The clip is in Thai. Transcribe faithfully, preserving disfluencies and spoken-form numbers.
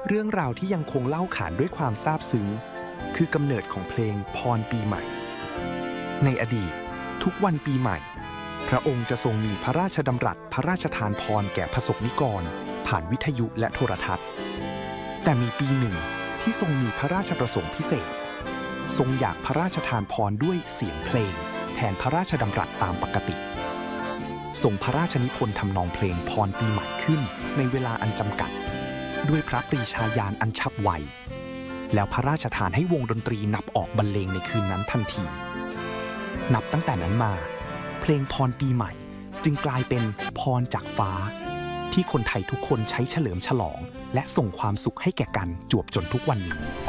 เรื่องราวที่ยังคงเล่าขานด้วยความซาบซึ้งคือกำเนิดของเพลงพรปีใหม่ในอดีตทุกวันปีใหม่พระองค์จะทรงมีพระราชดำรัสพระราชทานพรแก่ประสบนิกรผ่านวิทยุและโทรทัศน์แต่มีปีหนึ่งที่ทรงมีพระราชประสงค์พิเศษทรงอยากพระราชทานพรด้วยเสียงเพลงแทนพระราชดำรัสตามปกติทรงพระราชนิพนธ์ทำนองเพลงพรปีใหม่ขึ้นในเวลาอันจำกัดด้วยพระปรีชาญาณอันฉับไวแล้วพระราชทานให้วงดนตรีนับออกบรรเลงในคืนนั้นทันทีนับตั้งแต่นั้นมาเพลงพรปีใหม่จึงกลายเป็นพรจากฟ้าที่คนไทยทุกคนใช้เฉลิมฉลองและส่งความสุขให้แก่กันจวบจนทุกวันนี้